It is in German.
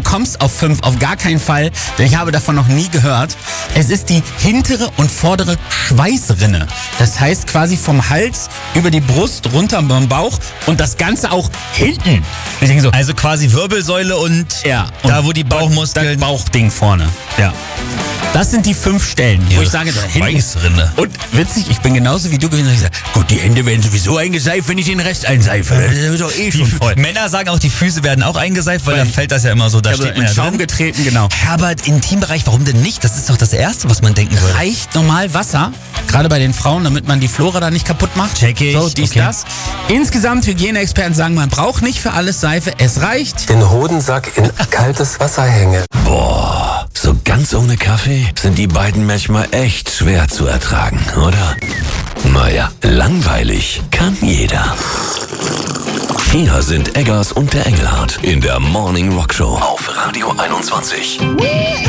du kommst auf 5 auf gar keinen Fall, denn ich habe davon noch nie gehört. Es ist die hintere und vordere Schweißrinne. Das heißt quasi vom Hals über die Brust, runter beim Bauch und das Ganze auch hinten. Ich denke so, Also quasi Wirbelsäule und da, wo die Bauchmuskeln... Das Bauchding vorne. Ja. Das sind die 5 Stellen, wo ich sage, da hinten. Schweißrinne. Und witzig, ich bin genauso wie du gewesen. Ich sage, gut, die Hände werden sowieso eingeseift, wenn ich den Rest einseife. Das ist doch eh schon voll. Männer sagen auch, die Füße werden auch eingeseift, weil da fällt das ja immer so, da steht man in ja Schaum drin. getreten, genau. Aber Intimbereich, warum denn nicht? Das ist doch das Erste, was man denken würde. Reicht normal Wasser, gerade bei den Frauen, damit man die Flora da nicht kaputt macht. Check ich. So, dies, Okay. das. Insgesamt, Hygieneexperten sagen, man braucht nicht für alles Seife. Es reicht. Den Hodensack in kaltes Wasser hänge. Boah, so ganz ohne Kaffee sind die beiden manchmal echt schwer zu ertragen, oder? Naja, langweilig kann jeder. Hier sind Eggers und der Engelhardt in der Morning Rock Show auf Radio 21.